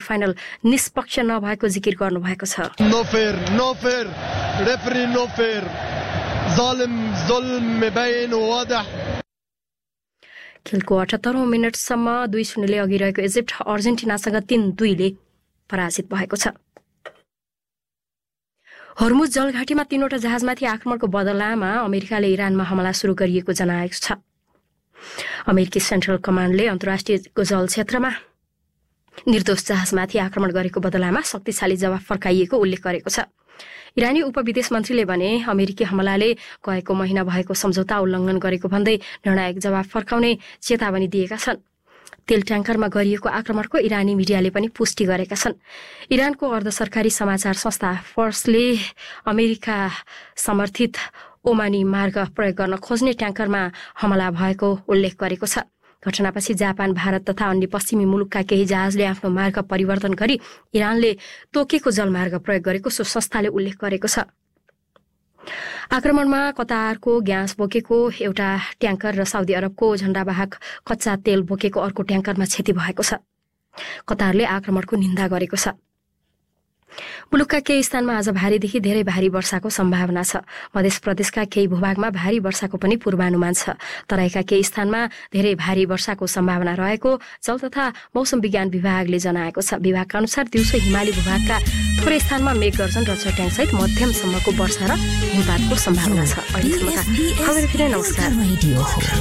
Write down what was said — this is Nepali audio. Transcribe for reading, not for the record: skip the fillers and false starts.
फाइनल निष्पक्ष नभएको जिकिर गर्नुभएको छ। No fair referee no fair जुल्म मुबैन वादिह। खेलको 78औं मिनेटसम्म 2-0 अघि रहेको इजिप्ट अर्जेन्टिनासँग 3-2 पराजित भएको छ। हर्मुज जलघाटीमा 3वटा जहाजमाथि आक्रमणको बदलामा अमेरिकाले इरानमा हमला सुरु गरिएको जनाएको छ। अमेरिकी सेन्ट्रल कमान्डले अन्तर्राष्ट्रिय जल क्षेत्रमा निर्दोष जहाजमाथि आक्रमण गरेको बदलामा शक्तिशाली जवाफ फर्काइएको उल्लेख गरेको छ। इरानी उपविदेश मन्त्रीले भने अमेरिकी हमलाले गएको महिना भएको सम्झौता उल्लङ्घन गरेको भन्दै निर्णायक जवाफ फर्काउने चेतावनी दिएका छन्। तेल ट्याङ्करमा गरिएको आक्रमणको इरानी मिडियाले पनि पुष्टि गरेका छन्। इरानको अर्धसरकारी समाचार संस्था फर्सले अमेरिका समर्थित ओमानी मार्ग प्रयोग गर्न खोज्ने ट्याङ्करमा हमला भएको उल्लेख गरेको छ। घटनापछि जापान, भारत तथा अन्य पश्चिमी मुलुकका केही जहाजले आफ्नो मार्ग परिवर्तन गरी इरानले तोकेको जलमार्ग प्रयोग गरेको सो संस्थाले उल्लेख गरेको छ। आक्रमणमा कतारको ग्यास बोकेको एउटा ट्याङ्कर र साउदी अरबको झण्डावाहक कच्चा तेल बोकेको अर्को ट्याङ्करमा क्षति भएको छ। कतारले आक्रमणको निन्दा गरेको छ। मुलुकका केही स्थानमा आज भारीदेखि धेरै भारी वर्षाको सम्भावना छ। मध्य प्रदेशका केही भूभागमा भारी वर्षाको पनि पूर्वानुमान छ। तराईका केही स्थानमा धेरै भारी वर्षाको सम्भावना रहेको जल तथा मौसम विज्ञान विभागले जनाएको छ। विभागका अनुसार दिउँसो हिमाली भूभागका थोरै स्थानमा मेघगर्जन र चट्याङसहित मध्यमसम्मको वर्षा र हिमपातको सम्भावना छ। अहिलेसम्मका खबर फिरे नमस्कार।